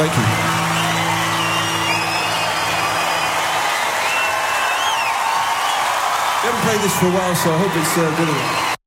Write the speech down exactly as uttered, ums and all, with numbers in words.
Thank you. We haven't played this for a while, so I hope it's uh, good enough.